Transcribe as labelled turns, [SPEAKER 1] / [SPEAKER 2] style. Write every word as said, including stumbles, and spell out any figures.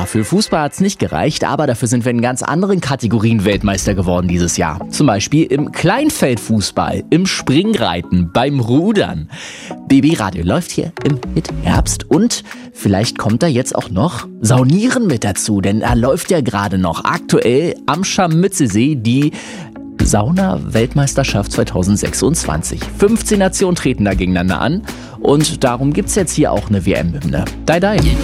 [SPEAKER 1] Ja, für Fußball hat's nicht gereicht, aber dafür sind wir in ganz anderen Kategorien Weltmeister geworden dieses Jahr. Zum Beispiel im Kleinfeldfußball, im Springreiten, beim Rudern. B B Radio läuft hier im Hit Herbst und vielleicht kommt da jetzt auch noch Saunieren mit dazu, denn da läuft ja gerade noch aktuell am Scharmützelsee die Sauna-Weltmeisterschaft zweitausendsechsundzwanzig. fünfzehn Nationen treten da gegeneinander an und darum gibt's jetzt hier auch eine W M-Hymne. Dai Dai.